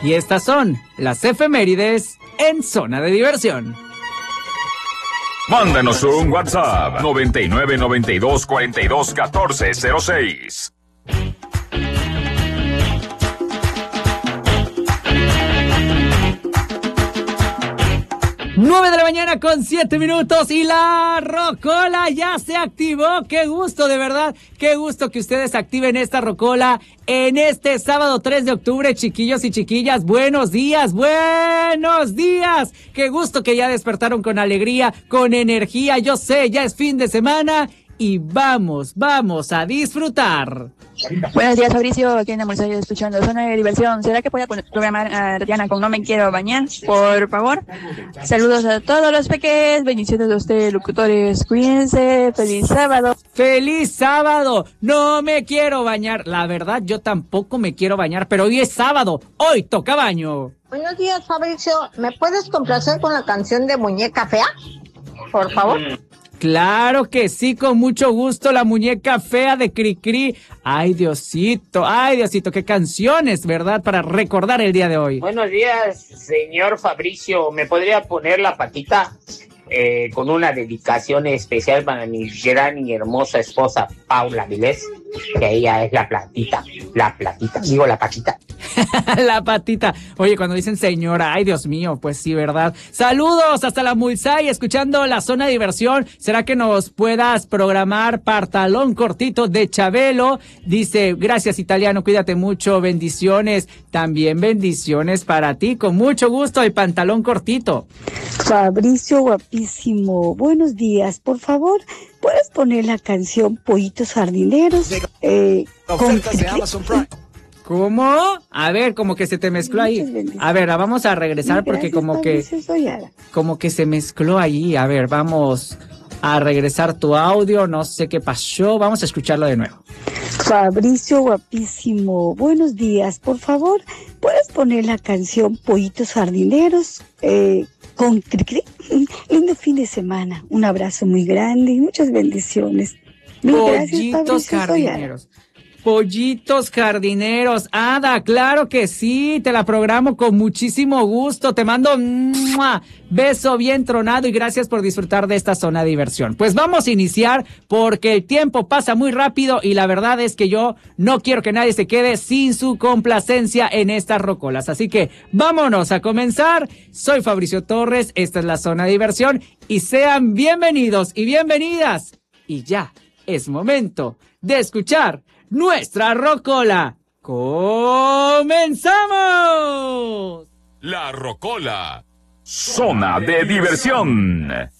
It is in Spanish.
Y estas son las efemérides en Zona de Diversión. Mándanos un WhatsApp 99 92 42 14 06. 9 de la mañana con 7 minutos y la rocola ya se activó. Qué gusto, de verdad, qué gusto que ustedes activen esta rocola en este sábado 3 de octubre, chiquillos y chiquillas. Buenos días, buenos días. Qué gusto que ya despertaron con alegría, con energía. Yo sé, ya es fin de semana y vamos a disfrutar. Buenos días, Fabricio, aquí en Amorzayo escuchando Zona de Diversión. ¿Será que pueda programar a Tatiana con No Me Quiero Bañar, por favor? Saludos a todos los peques, bendiciones a ustedes, locutores, cuídense, feliz sábado. ¡Feliz sábado! No me quiero bañar. La verdad, yo tampoco me quiero bañar, pero hoy es sábado, hoy toca baño. Buenos días, Fabricio, ¿me puedes complacer con la canción de Muñeca Fea, por favor? Claro que sí, con mucho gusto, la muñeca fea de Cricri. Ay, Diosito, qué canciones, ¿verdad? Para recordar el día de hoy. Buenos días, señor Fabricio. ¿Me podría poner la patita con una dedicación especial para mi gran y hermosa esposa, Paula Vilés? Que ella es la patita. La patita. Oye, cuando dicen señora, ay, Dios mío, pues sí, ¿verdad? Saludos hasta la Mulsay, escuchando la Zona de Diversión. ¿Será que nos puedas programar Pantalón Cortito de Chabelo? Dice, gracias, Italiano, cuídate mucho, bendiciones. También bendiciones para ti, con mucho gusto, el Pantalón Cortito. Fabricio, guapísimo, buenos días, por favor, ¿puedes poner la canción Pollitos Jardineros? ¿Cómo? A ver, como que se te mezcló ahí. A ver, vamos a regresar porque como que se mezcló ahí. A ver, vamos a regresar tu audio, no sé qué pasó, vamos a escucharlo de nuevo. Fabricio, guapísimo, buenos días, por favor, ¿puedes poner la canción Pollitos Jardineros? Con Cricri. Lindo fin de semana, un abrazo muy grande y muchas bendiciones. Pollitos Jardineros. Pollitos Jardineros. Ada, claro que sí, te la programo con muchísimo gusto. Te mando un beso bien tronado y gracias por disfrutar de esta Zona de Diversión. Pues vamos a iniciar porque el tiempo pasa muy rápido y la verdad es que yo no quiero que nadie se quede sin su complacencia en estas rocolas. Así que vámonos a comenzar. Soy Fabricio Torres, esta es la Zona de Diversión y sean bienvenidos y bienvenidas. Y ya es momento de escuchar nuestra rocola. ¡Comenzamos! La rocola. Zona de Diversión.